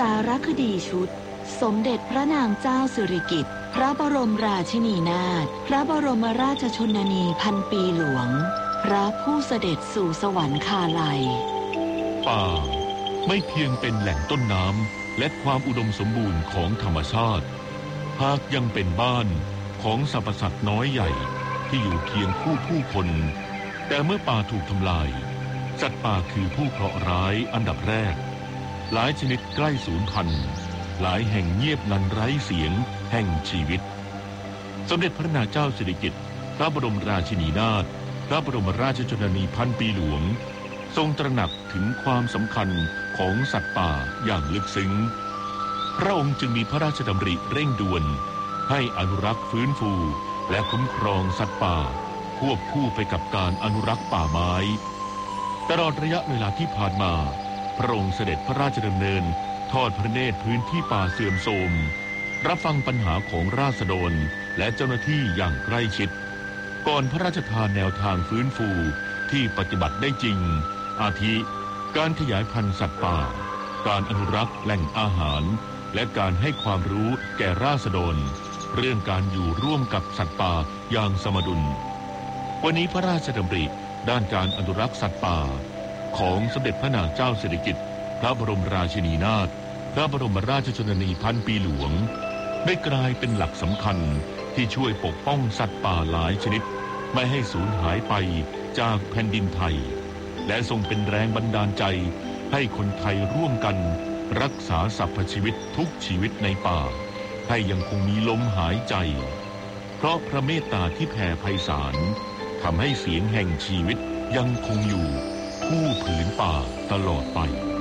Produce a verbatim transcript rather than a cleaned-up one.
ารคดีชุดสมเด็จพระนางเจ้าสิริกิติ์พระบรมราชินีนาถพระบรมราชชนนีพันปีหลวงพระผู้เสด็จสู่สวรรคาลัยป่าไม่เพียงเป็นแหล่งต้นน้ำและความอุดมสมบูรณ์ของธรรมชาติหากยังเป็นบ้านของสรรพสัตว์น้อยใหญ่ที่อยู่เคียงคู่ผู้คนแต่เมื่อป่าถูกทำลายสัตว์ป่าคือผู้เคราะห์ร้ายอันดับแรกหลายชนิดใกล้สูญพันธุ์หลายแห่งเงียบงันไร้เสียงแห่งชีวิตสมเด็จพระนางเจ้าสิริกิติ์พระบรมราชินีนาถพระบรมราชชนนีพันปีหลวงทรงตระหนักถึงความสำคัญของสัตว์ป่าอย่างลึกซึ้งพระองค์จึงมีพระราชดำริเร่งด่วนให้อนุรักษ์ฟื้นฟูและคุ้มครองสัตว์ป่าควบคู่ไปกับการอนุรักษ์ป่าไม้ตลอดระยะเวลาที่ผ่านมาพระองค์เสด็จพระราชดำเนินทอดพระเนตรพื้นที่ป่าเสื่อมโทรมรับฟังปัญหาของราษฎรและเจ้าหน้าที่อย่างใกล้ชิดก่อนพระราชทานแนวทางฟื้นฟูที่ปฏิบัติได้จริงอาทิการขยายพันธุ์สัตว์ป่าการอนุรักษ์แหล่งอาหารและการให้ความรู้แก่ราษฎรเรื่องการอยู่ร่วมกับสัตว์ป่าอย่างสมดุลวันนี้พระราชดำริด้านการอนุรักษ์สัตว์ป่าของสมเด็จพระนางเจ้าสิริกิติ์พระบรมราชินีนาถพระบรมราชชนนีพันปีหลวงได้กลายเป็นหลักสำคัญที่ช่วยปกป้องสัตว์ป่าหลายชนิดไม่ให้สูญหายไปจากแผ่นดินไทยและทรงเป็นแรงบันดาลใจให้คนไทยร่วมกันรักษาสรรพชีวิตทุกชีวิตในป่าให้ยังคงมีลมหายใจเพราะพระเมตตาที่แผ่ไพศาลทำให้เสียงแห่งชีวิตยังคงอยู่คู่ผืนป่าตลอดไป